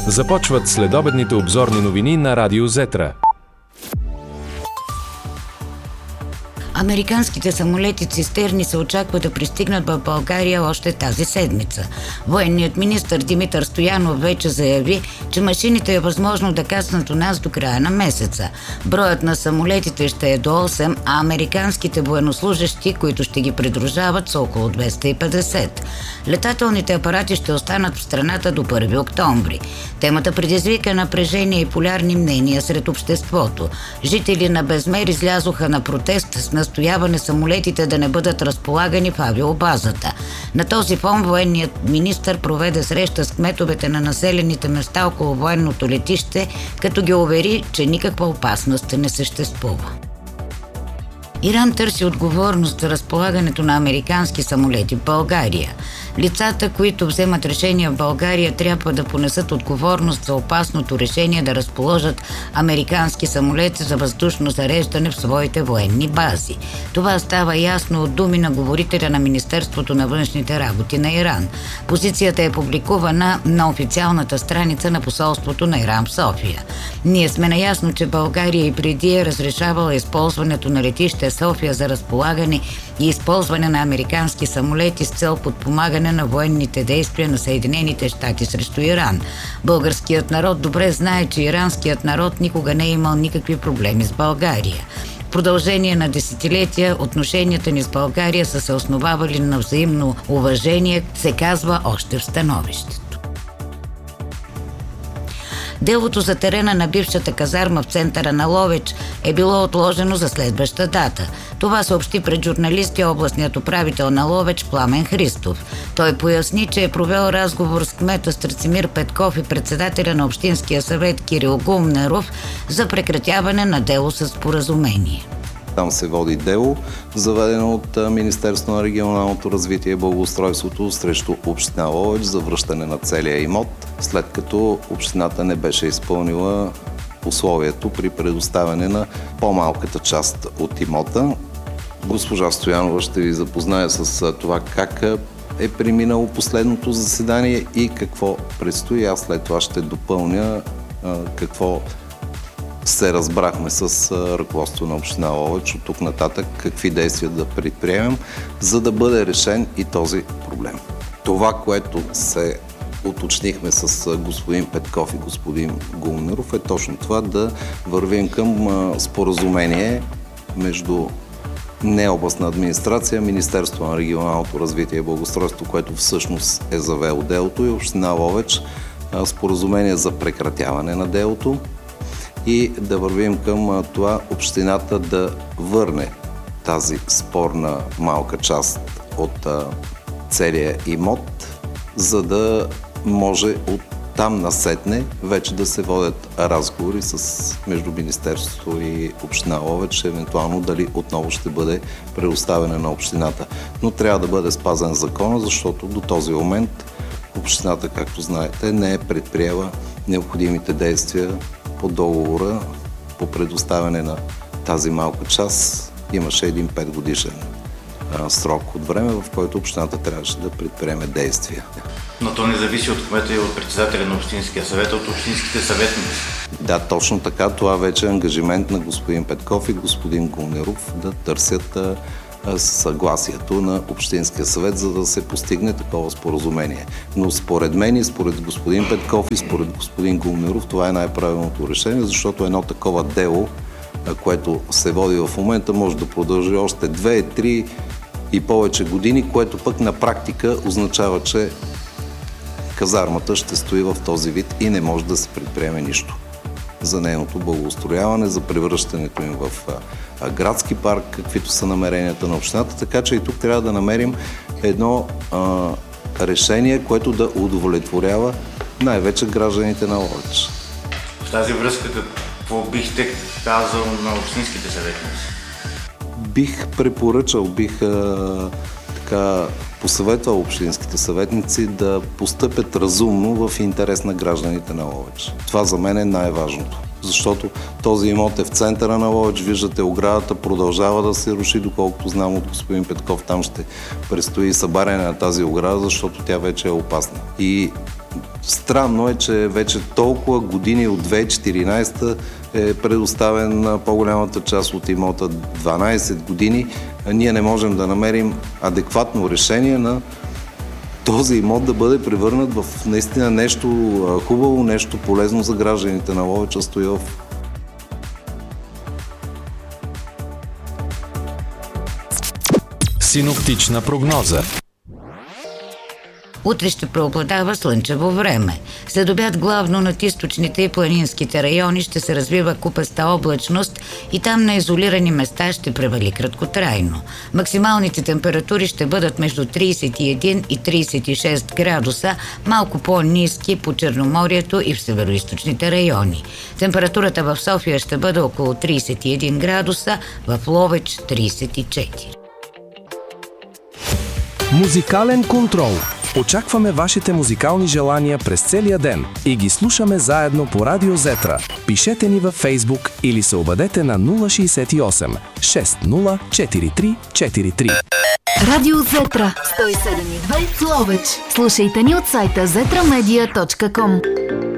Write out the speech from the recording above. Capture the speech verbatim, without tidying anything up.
Започват следобедните обзорни новини на Радио Зетра. Американските самолети цистерни се очаква да пристигнат в България още тази седмица. Военният министър Димитър Стоянов вече заяви, че машините е възможно да кацнат у нас до края на месеца. Броят на самолетите ще е до осем, а американските военнослужещи, които ще ги придружават, са около двеста и петдесет. Летателните апарати ще останат в страната до първи октомври. Темата предизвика напрежение и полярни мнения сред обществото. Жители на Безмер излязоха на протест с настояване самолетите да не бъдат разполагани в авиобазата. На този фон военният министър проведе среща с кметовете на населените места около военното летище, като ги увери, че никаква опасност не съществува. Иран търси отговорност за разполагането на американски самолети в България. Лицата, които вземат решения в България, трябва да понесат отговорност за опасното решение да разположат американски самолети за въздушно зареждане в своите военни бази. Това става ясно от думи на говорителя на Министерството на външните работи на Иран. Позицията е публикувана на официалната страница на посолството на Иран в София. Ние сме наясно, че България и преди е разрешавала използването на летище София за разполагане и използване на американски самолети с цел подпомагане на военните действия на Съединените щати срещу Иран. Българският народ добре знае, че иранският народ никога не е имал никакви проблеми с България. В продължение на десетилетия отношенията ни с България са се основавали на взаимно уважение, се казва още в становището. Делото за терена на бившата казарма в центъра на Ловеч е било отложено за следваща дата. Това съобщи пред журналисти областният управител на Ловеч Пламен Христов. Той поясни, че е провел разговор с кмета Страцимир Петков и председателя на Общинския съвет Кирил Гумнеров за прекратяване на дело със споразумение. Там се води дело, заведено от Министерството на регионалното развитие и благоустройството срещу община Ловеч за връщане на целия имот, след като общината не беше изпълнила условието при предоставяне на по-малката част от имота. Госпожа Стоянова ще ви запознае с това как е преминало последното заседание и какво предстои. Аз след това ще допълня какво се разбрахме с ръководство на община Ловеч от тук нататък, какви действия да предприемем, за да бъде решен и този проблем. Това, което се уточнихме с господин Петков и господин Гумнеров, е точно това: да вървим към споразумение между не областна администрация, Министерство на регионалното развитие и благоустройство, което всъщност е завело делото, и община Ловеч, споразумение за прекратяване на делото, и да вървим към това общината да върне тази спорна малка част от целия имот, за да може от там насетне вече да се водят разговори с между Министерството и община Ловеч, евентуално дали отново ще бъде предоставена на общината. Но трябва да бъде спазен закона, защото до този момент общината, както знаете, не е предприела необходимите действия по договора по предоставяне на тази малка част. Имаше един петгодишен а, срок от време, в който общината трябваше да предприеме действия. Но то не зависи от кмета и от председателя на Общинския съвет, от общинските съветници. Да, точно така. Това вече е ангажимент на господин Петков и господин Гумнеров да търсят а, а, съгласието на Общинския съвет, за да се постигне такова споразумение. Но според мен и според господин Петков и според господин Гумнеров това е най-правилното решение, защото едно такова дело, а, което се води в момента, може да продължи още две, три и повече години, което пък на практика означава, че казармата ще стои в този вид и не може да се предприеме нищо за нейното благоустрояване, за превръщането им в а, градски парк, каквито са намеренията на общината. Така че и тук трябва да намерим едно а, решение, което да удовлетворява най-вече гражданите на Ловеч. В тази връзка какво бихте казал на общинските съветници? Бих препоръчал, бих а, така посъветвал общинските съветници да постъпят разумно в интерес на гражданите на Ловеч. Това за мен е най-важното, защото този имот е в центъра на Ловеч, виждате оградата продължава да се руши, доколкото знам от господин Петков, там ще предстои събаряне на тази ограда, защото тя вече е опасна. И Странно е, че вече толкова години от две хиляди и четиринадесета е предоставен на по-голямата част от имота, дванадесет години. Ние не можем да намерим адекватно решение на този имот да бъде превърнат в наистина нещо хубаво, нещо полезно за гражданите на Ловеч, Стоилов. Синоптична прогноза. Утре ще преобладава слънчево време. След обяд главно над източните и планинските райони ще се развива купаста облачност и там на изолирани места ще превали краткотрайно. Максималните температури ще бъдат между тридесет и един и тридесет и шест градуса, малко по-ниски по Черноморието и в североизточните райони. Температурата в София ще бъде около тридесет и един градуса, в Ловеч тридесет и четири. Музикален контрол. Очакваме вашите музикални желания през целия ден и ги слушаме заедно по Радио Зетра. Пишете ни във Фейсбук или се обадете на нула шестдесет и осем шестдесет четиридесет и три четиридесет и три. Радио Зетра сто и седем и две в Ловеч. Слушайте ни от сайта зетра медия точка ком.